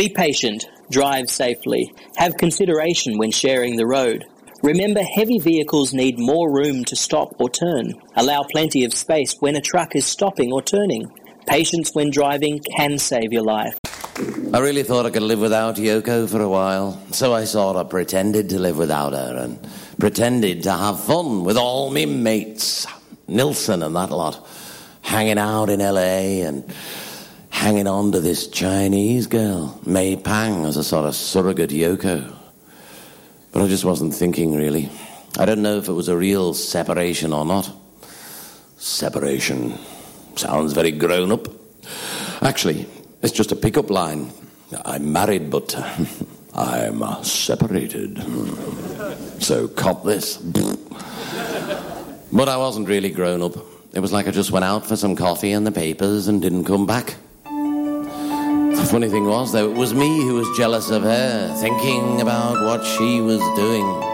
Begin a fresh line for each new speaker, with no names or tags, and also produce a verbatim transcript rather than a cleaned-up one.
Be patient, drive safely, have consideration when sharing the road. Remember, heavy vehicles need more room to stop or turn. Allow plenty of space when a truck is stopping or turning. Patience when driving can save your life.
I really thought I could live without Yoko for a while, so I sort of pretended to live without her and pretended to have fun with all me mates, Nilsson and that lot, hanging out in L A and hanging on to this Chinese girl, Mei Pang, as a sort of surrogate Yoko. But I just wasn't thinking, really. I don't know if it was a real separation or not. Separation sounds very grown-up. Actually, it's just a pick-up line. I'm married, but uh, I'm uh, separated. So cop this. But I wasn't really grown-up. It was like I just went out for some coffee and the papers and didn't come back. The funny thing was, though, it was me who was jealous of her, thinking about what she was doing.